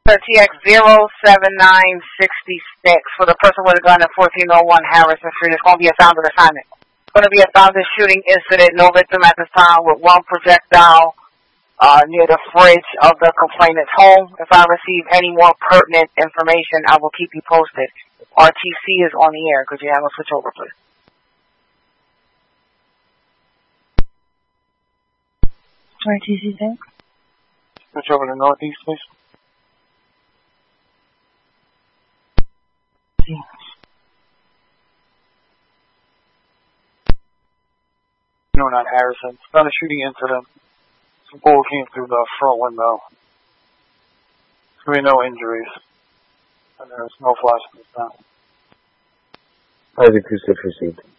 TX07966 for the person with a gun at 1401 Harrison Street. It's going to be a founded assignment. It's going to be a founded shooting incident. No victim at this time with one projectile near the fridge of the complainant's home. If I receive any more pertinent information, I will keep you posted. RTC is on the air. Could you have a switch over, please? RTC, thanks. Switch over to Northeast, please. No, not Harrison. It's not a shooting incident. Some bullet came through the front window. There's going to be no injuries. And there's no flash in the sound. As acoustic received.